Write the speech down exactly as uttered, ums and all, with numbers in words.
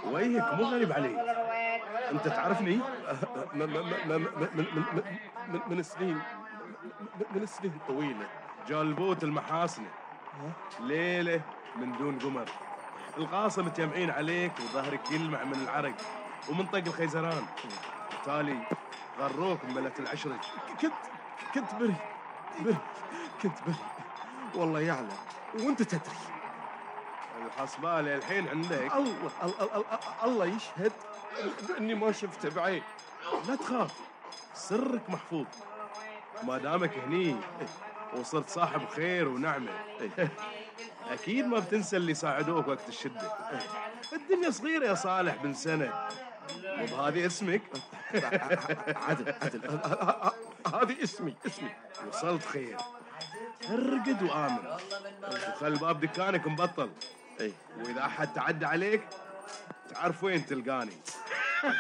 وجهك مو غريب علي. انت تعرفني م- م- م- م- م- من من من من سنين، من سنين طويلة. جالبوت المحاسنة، ليلة من دون قمر، القاصة متجمعين عليك وظهرك يلمع من العرق ومن طق الخيزران، وتالي غروك بملة العشرج. كنت كنت بري بري كنت بري والله يعلم، وانت تدري. الحصبالة الحين عندك. الله الله الله, الله يشهد باني ما شفته بعين. لا تخاف، سرك محفوظ ما دامك هني وصرت صاحب خير ونعمة. أكيد ما بتنسى اللي ساعدوك وقت الشدة. الدنيا صغيرة يا صالح بن سند، مو بهذه اسمك؟ عدل عدل هذه اسمي اسمي. وصلت خير، ارقد وآمن، وخل باب دكانك مبطل. اي، وإذا أحد تعدى عليك تعرف وين تلقاني.